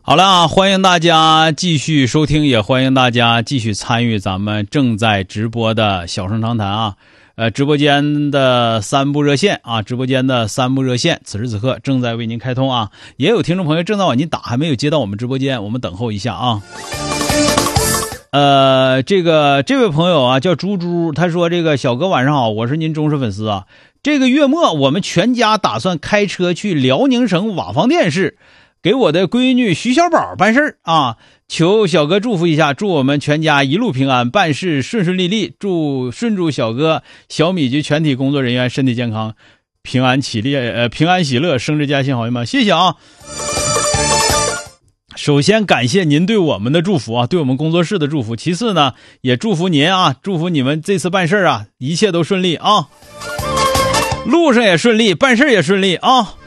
好了啊，欢迎大家继续收听，也欢迎大家继续参与咱们正在直播的小声长谈啊。直播间的3部热线啊，此时此刻正在为您开通啊。也有听众朋友正在往您打，还没有接到我们直播间，我们等候一下啊。这位朋友啊叫猪猪，他说这个小哥晚上好，我是您忠实粉丝啊。这个月末我们全家打算开车去辽宁省瓦房店市给我的闺女徐小宝办事啊，求小哥祝福一下，祝我们全家一路平安，办事顺顺利利，祝小哥小米局全体工作人员身体健康，平安喜乐，升职加薪，好友们，谢谢啊。首先感谢您对我们的祝福啊，对我们工作室的祝福。其次呢，也祝福您啊，祝福你们这次办事啊，一切都顺利啊，路上也顺利，办事也顺利啊。